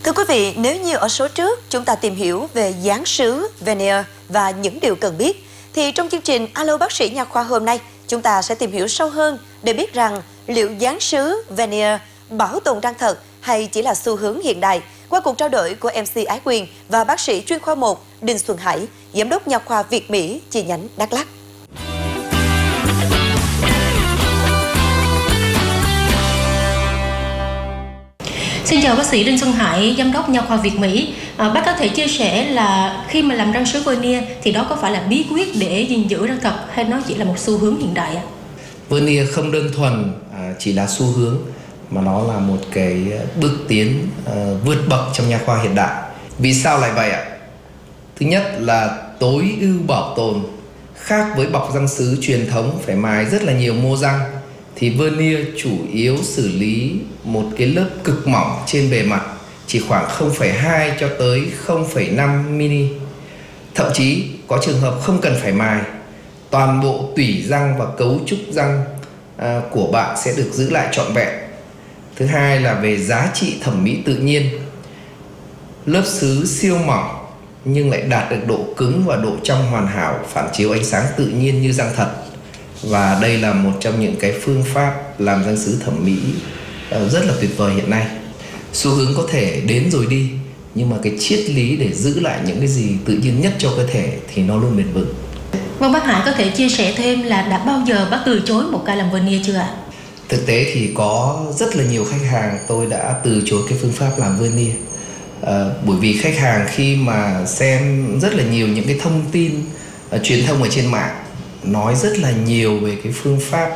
Thưa quý vị, nếu như ở số trước chúng ta tìm hiểu về dán sứ, veneer và những điều cần biết, thì trong chương trình Alo Bác sĩ Nha khoa hôm nay, chúng ta sẽ tìm hiểu sâu hơn để biết rằng liệu dán sứ, veneer bảo tồn răng thật hay chỉ là xu hướng hiện đại, qua cuộc trao đổi của MC Ái Quyền và bác sĩ chuyên khoa 1 Đinh Xuân Hải, Giám đốc Nha khoa Việt Mỹ chi nhánh Đắk Lắk. Xin chào bác sĩ Đinh Xuân Hải, Giám đốc Nha khoa Việt Mỹ. Bác có thể chia sẻ là khi mà làm răng sứ veneer thì đó có phải là bí quyết để gìn giữ răng thật hay nó chỉ là một xu hướng hiện đại ạ? Veneer không đơn thuần chỉ là xu hướng, mà nó là một cái bước tiến vượt bậc trong nha khoa hiện đại. Vì sao lại vậy ạ? Thứ nhất là tối ưu bảo tồn. Khác với bọc răng sứ truyền thống phải mài rất là nhiều mô răng, thì veneer chủ yếu xử lý một cái lớp cực mỏng trên bề mặt, chỉ khoảng 0,2 cho tới 0,5 mm. Thậm chí có trường hợp không cần phải mài, toàn bộ tủy răng và cấu trúc răng của bạn sẽ được giữ lại trọn vẹn. Thứ hai là về giá trị thẩm mỹ tự nhiên. Lớp sứ siêu mỏng nhưng lại đạt được độ cứng và độ trong hoàn hảo, phản chiếu ánh sáng tự nhiên như răng thật. Và đây là một trong những cái phương pháp làm răng sứ thẩm mỹ rất là tuyệt vời hiện nay. Xu hướng có thể đến rồi đi, nhưng mà cái triết lý để giữ lại những cái gì tự nhiên nhất cho cơ thể thì nó luôn bền vững. Vâng, bác Hải có thể chia sẻ thêm là đã bao giờ bác từ chối một ca làm veneer chưa ạ? Thực tế thì có rất là nhiều khách hàng tôi đã từ chối cái phương pháp làm veneer. Bởi vì khách hàng khi mà xem rất là nhiều những cái thông tin truyền thông ở trên mạng nói rất là nhiều về cái phương pháp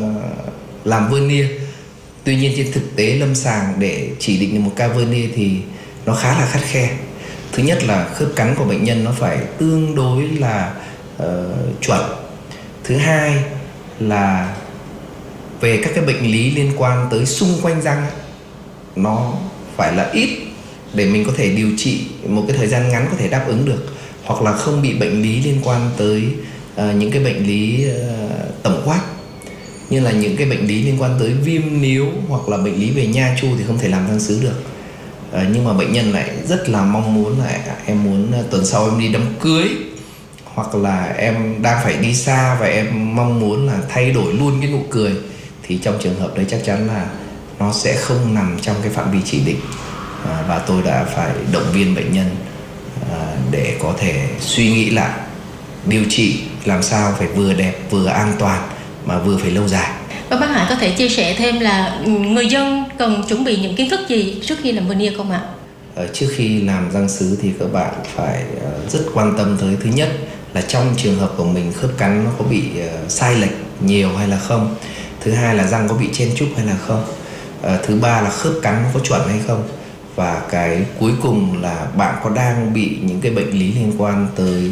làm veneer. Tuy nhiên trên thực tế lâm sàng để chỉ định được một ca veneer thì nó khá là khắt khe. Thứ nhất là khớp cắn của bệnh nhân nó phải tương đối là chuẩn. Thứ hai là về các cái bệnh lý liên quan tới xung quanh răng, nó phải là ít để mình có thể điều trị một cái thời gian ngắn có thể đáp ứng được, hoặc là không bị bệnh lý liên quan tới những cái bệnh lý tổng quát, như là những cái bệnh lý liên quan tới viêm níu hoặc là bệnh lý về nha chu thì không thể làm răng sứ được. Nhưng mà bệnh nhân lại rất là mong muốn là em muốn tuần sau em đi đám cưới, hoặc là em đang phải đi xa và em mong muốn là thay đổi luôn cái nụ cười, thì trong trường hợp đấy chắc chắn là nó sẽ không nằm trong cái phạm vi chỉ định. Và tôi đã phải động viên bệnh nhân để có thể suy nghĩ lại, điều trị làm sao phải vừa đẹp vừa an toàn mà vừa phải lâu dài. Và bác Hải có thể chia sẻ thêm là người dân cần chuẩn bị những kiến thức gì trước khi làm veneer không ạ? Trước khi làm răng sứ thì các bạn phải rất quan tâm tới, thứ nhất là trong trường hợp của mình khớp cắn nó có bị sai lệch nhiều hay là không. Thứ hai là răng có bị chen chúc hay là không. Thứ ba là khớp cắn nó có chuẩn hay không. Và cái cuối cùng là bạn có đang bị những cái bệnh lý liên quan tới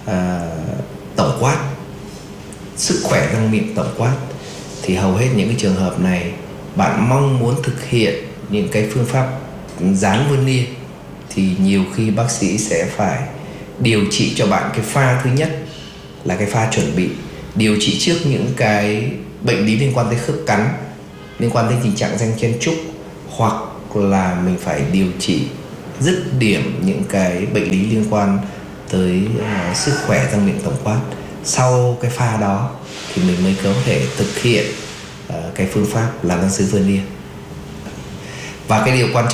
tổng quát, sức khỏe răng miệng tổng quát. Thì hầu hết những cái trường hợp này bạn mong muốn thực hiện những cái phương pháp dán veneer thì nhiều khi bác sĩ sẽ phải điều trị cho bạn cái pha thứ nhất là cái pha chuẩn bị, điều trị trước những cái bệnh lý liên quan tới khớp cắn, liên quan tới tình trạng răng chen chúc, hoặc là mình phải điều trị dứt điểm những cái bệnh lý liên quan tới sức khỏe răng miệng tổng quát. Sau cái pha đó thì mình mới có thể thực hiện cái phương pháp làm răng sứ veneer. Và cái điều quan trọng